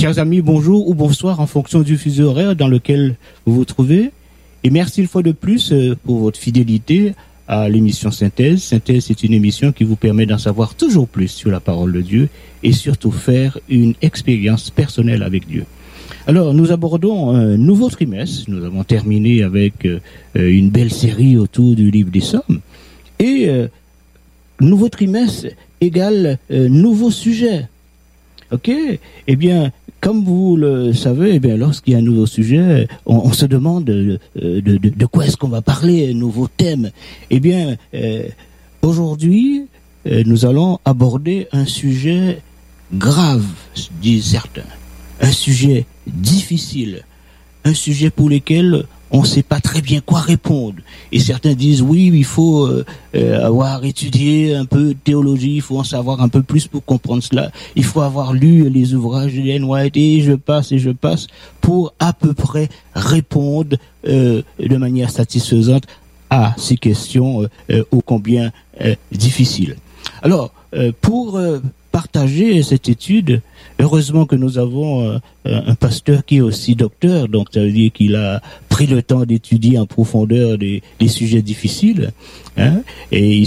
Chers amis, bonjour ou bonsoir en fonction du fuseau horaire dans lequel vous vous trouvez. Et merci une fois de plus pour votre fidélité à l'émission Synthèse. Synthèse, c'est une émission qui vous permet d'en savoir toujours plus sur la parole de Dieu et surtout faire une expérience personnelle avec Dieu. Alors, nous abordons un nouveau trimestre. Nous avons terminé avec une belle série autour du livre des Psaumes. Et nouveau trimestre égale nouveau sujet. Ok? Eh bien, comme vous le savez, eh bien, lorsqu'il y a un nouveau sujet, on se demande de quoi est-ce qu'on va parler, un nouveau thème. Eh bien, aujourd'hui, nous allons aborder un sujet grave, disent certains. Un sujet difficile. Un sujet pour lequel on ne sait pas très bien quoi répondre. Et certains disent, oui, il faut avoir étudié un peu de théologie, il faut en savoir un peu plus pour comprendre cela. Il faut avoir lu les ouvrages d'Ellen White, et je passe, pour à peu près répondre de manière satisfaisante à ces questions ô combien difficiles. Alors, pour partager cette étude, heureusement que nous avons un pasteur qui est aussi docteur, donc ça veut dire qu'il a pris le temps d'étudier en profondeur des sujets difficiles, hein, et